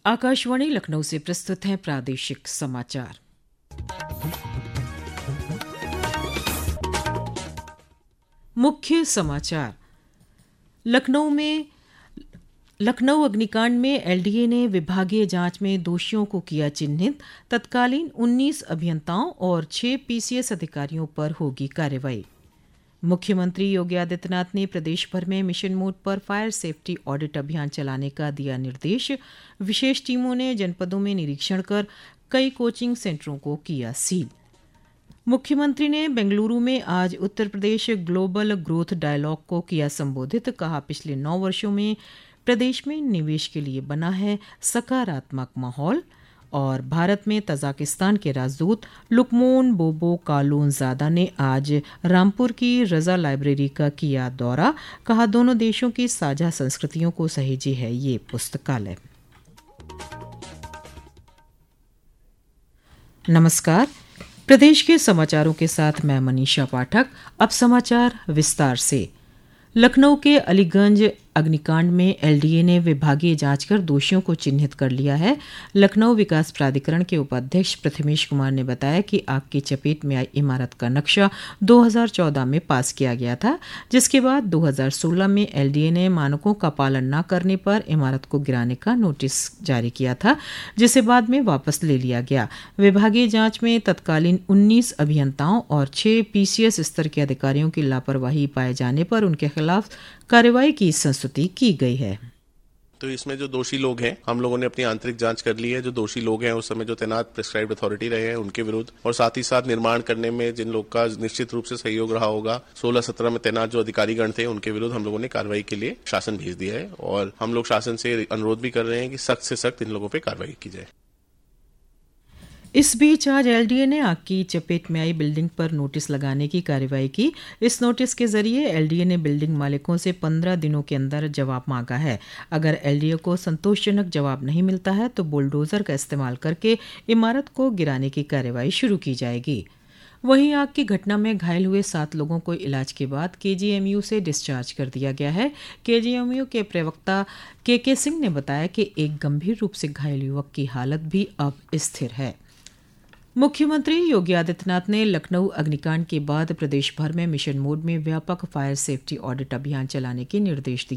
आकाशवाणी लखनऊ से प्रस्तुत हैं प्रादेशिक समाचार। मुख्य समाचार। लखनऊ अग्निकांड में एलडीए ने विभागीय जांच में दोषियों को किया चिन्हित। तत्कालीन 19 अभियंताओं और 6 पीसीएस अधिकारियों पर होगी कार्रवाई। मुख्यमंत्री योगी आदित्यनाथ ने प्रदेश भर में मिशन मोड पर फायर सेफ्टी ऑडिट अभियान चलाने का दिया निर्देश। विशेष टीमों ने जनपदों में निरीक्षण कर कई कोचिंग सेंटरों को किया सील। मुख्यमंत्री ने बेंगलुरु में आज Uttar Pradesh global growth dialogue को किया संबोधित। कहा, पिछले 9 वर्षों में प्रदेश में निवेश के लिए बना है सकारात्मक माहौल। और भारत में तजाकिस्तान के राजदूत लुकमोन बोबो कालोनजादा ने आज रामपुर की रजा लाइब्रेरी का किया दौरा। कहा, दोनों देशों की साझा संस्कृतियों को सहेजे है ये पुस्तकालय। नमस्कार, प्रदेश के समाचारों के साथ मैं मनीषा पाठक। अब समाचार विस्तार से। लखनऊ के अलीगंज अग्निकांड में एलडीए ने विभागीय जांच कर दोषियों को चिन्हित कर लिया है। लखनऊ विकास प्राधिकरण के उपाध्यक्ष प्रथमेश कुमार ने बताया कि आग की चपेट में आई इमारत का नक्शा 2014 में पास किया गया था, जिसके बाद 2016 में एलडीए ने मानकों का पालन न करने पर इमारत को गिराने का नोटिस जारी किया था, जिसे बाद में वापस ले लिया गया। विभागीय जांच में तत्कालीन 19 अभियंताओं और 6 पीसीएस स्तर के अधिकारियों की लापरवाही पाए जाने पर उनके खिलाफ कार्रवाई की संस्तुति की गई है। तो इसमें जो दोषी लोग हैं, हम लोगों ने अपनी आंतरिक जांच कर ली है। जो दोषी लोग हैं उस समय जो तैनात प्रिस्क्राइब्ड अथॉरिटी रहे हैं उनके विरुद्ध, और साथ ही साथ निर्माण करने में जिन लोग का निश्चित रूप से सहयोग रहा होगा, 16-17 में तैनात जो अधिकारीगण थे उनके विरुद्ध हम लोगों ने कार्रवाई के लिए शासन भेज दिया है। और हम लोग शासन से अनुरोध भी कर रहे हैं कि सख्त से सख्त इन लोगों पर कार्रवाई की जाए। इस बीच आज एलडीए ने आग की चपेट में आई बिल्डिंग पर नोटिस लगाने की कार्रवाई की। इस नोटिस के जरिए एलडीए ने बिल्डिंग मालिकों से 15 दिनों के अंदर जवाब मांगा है। अगर एलडीए को संतोषजनक जवाब नहीं मिलता है तो बुलडोजर का इस्तेमाल करके इमारत को गिराने की कार्रवाई शुरू की जाएगी। वहीं आग की घटना में घायल हुए 7 लोगों को इलाज के बाद केजीएमयू से डिस्चार्ज कर दिया गया है। केजीएमयू के प्रवक्ता के सिंह ने बताया कि एक गंभीर रूप से घायल युवक की हालत भी अब स्थिर है। मुख्यमंत्री योगी आदित्यनाथ ने लखनऊ अग्निकांड के बाद प्रदेश भर में मिशन मोड में व्यापक फायर सेफ्टी ऑडिट अभियान चलाने के निर्देश दिए।